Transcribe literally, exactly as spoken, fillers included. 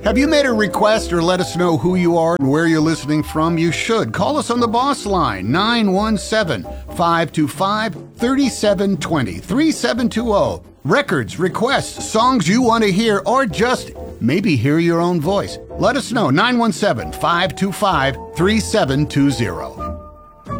Have you made a request or let us know who you are and where you're listening from? You should. Call us on the Boss Line, nine one seven, five two five, three seven two zero, three seven two zero. Records, requests, songs you want to hear, or just maybe hear your own voice. Let us know, nine one seven, five two five, three seven two zero.